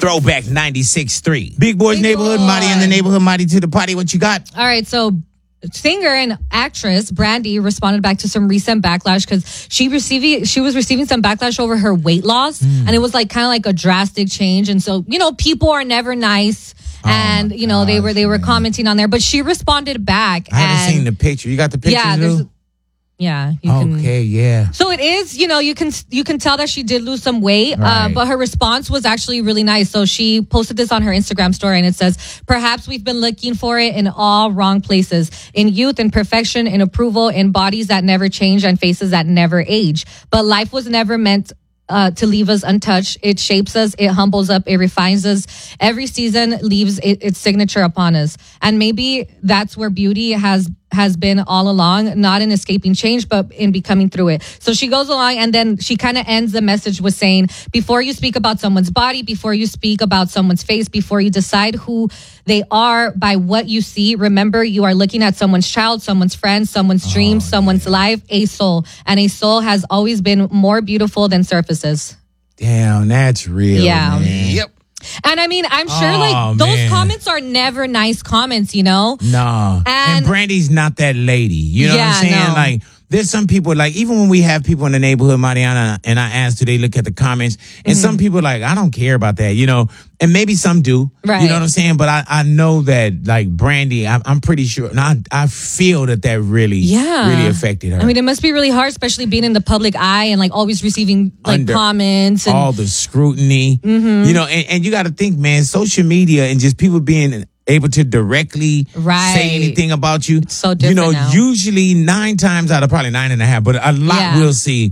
Throwback 96.3. Big Boys Neighborhood, Marty in the neighborhood, Marty to the party. What you got? All right, so singer and actress Brandy responded back to some recent backlash because she was receiving some backlash over her weight loss, and it was like kind of like a drastic change. And so, people are never nice. And they were commenting on there, but she responded back. I haven't seen the picture. You got the picture? Yeah, okay, yeah. So it is, you can tell that she did lose some weight, right. But her response was actually really nice. So she posted this on her Instagram story, and it says, "Perhaps we've been looking for it in all wrong places, in youth, in perfection, in approval, in bodies that never change and faces that never age. But life was never meant to leave us untouched. It shapes us, it humbles up, it refines us. Every season leaves its signature upon us. And maybe that's where beauty has been all along, not in escaping change, but in becoming through it." So she goes along, and then she kind of ends the message with saying, before you speak about someone's body, before you speak about someone's face, before you decide who they are by what you see, remember you are looking at someone's child, someone's friend, someone's dream, someone's life, a soul. And a soul has always been more beautiful than surfaces. Damn, that's real. Yeah. Man. Yep. And I mean, I'm sure those comments are never nice comments, No. And Brandy's not that lady. You know what I'm saying? No. Like, there's some people, like, even when we have people in the neighborhood, Mariana, and I ask, do they look at the comments? And some people are like, I don't care about that, and maybe some do. Right. You know what I'm saying? But I know that, like, Brandy, I'm pretty sure, and I feel that really affected her. I mean, it must be really hard, especially being in the public eye and, like, always receiving, like, comments. And all the scrutiny. And you got to think, man, social media and just people being able to directly say anything about you. It's so different now. Usually 9 times out of probably 9.5, but a lot we'll see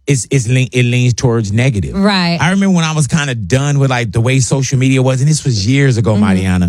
it leans towards negative. Right. I remember when I was kind of done with like the way social media was, and this was years ago, Mariana.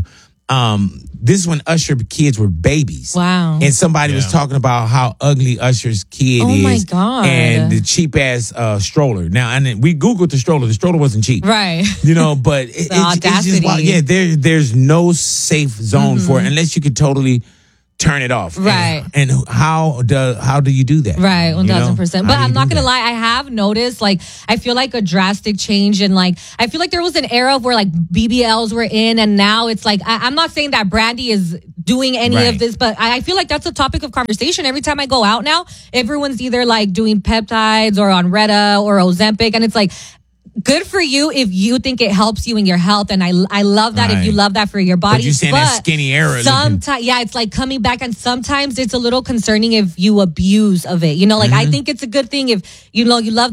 This is when Usher kids were babies. Wow. And somebody was talking about how ugly Usher's kid is. Oh my God. And the cheap ass stroller. Now, and then we Googled the stroller. The stroller wasn't cheap. Right. But it's just wild. Yeah, there's no safe zone for it unless you could totally turn it off. Right. And how do you do that? Right, 1,000%. But I'm not going to lie, I have noticed, like, I feel like a drastic change in, like, I feel like there was an era where, like, BBLs were in, and now it's like, I'm not saying that Brandy is doing any of this, but I feel like that's a topic of conversation. Every time I go out now, everyone's either, like, doing peptides or on Retta or Ozempic, and it's like, good for you if you think it helps you in your health, and I love that if you love that for your body. But you're saying that skinny era. Sometimes, it's like coming back, and sometimes it's a little concerning if you abuse of it. I think it's a good thing if you love